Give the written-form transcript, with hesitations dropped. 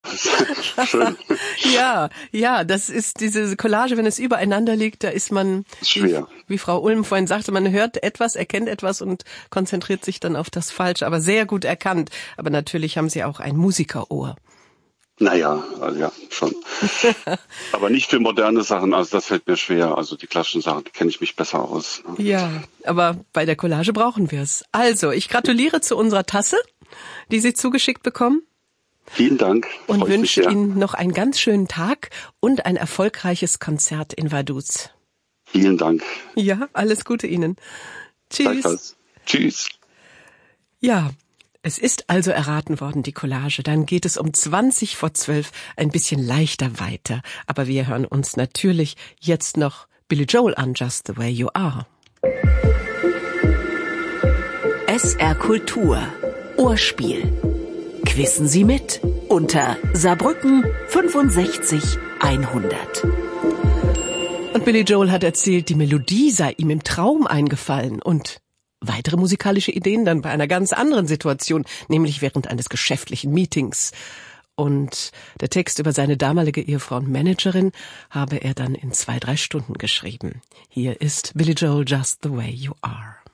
Schön. Ja, das ist diese Collage, wenn es übereinander liegt, da ist man, Schwer. wie Frau Ulm vorhin sagte, man hört etwas, erkennt etwas und konzentriert sich dann auf das Falsche, aber sehr gut erkannt. Aber natürlich haben Sie auch ein Musikerohr. Naja, also ja, schon. Aber nicht für moderne Sachen, also das fällt mir schwer. Also die klassischen Sachen, die kenne ich mich besser aus. Ja, aber bei der Collage brauchen wir es. Also, ich gratuliere zu unserer Tasse, die Sie zugeschickt bekommen. Vielen Dank. Und wünsche Ihnen noch einen ganz schönen Tag und ein erfolgreiches Konzert in Vaduz. Vielen Dank. Ja, alles Gute Ihnen. Tschüss. Tschüss. Ja, es ist also erraten worden, die Collage. Dann geht es um 11:20 ein bisschen leichter weiter. Aber wir hören uns natürlich jetzt noch Billy Joel an, Just the Way You Are. SR Kultur. Ohrspiel. Quissen Sie mit unter Saarbrücken 65 100. Und Billy Joel hat erzählt, die Melodie sei ihm im Traum eingefallen und weitere musikalische Ideen dann bei einer ganz anderen Situation, nämlich während eines geschäftlichen Meetings. Und der Text über seine damalige Ehefrau und Managerin habe er dann in 2-3 Stunden geschrieben. Hier ist Billy Joel, Just the Way You Are.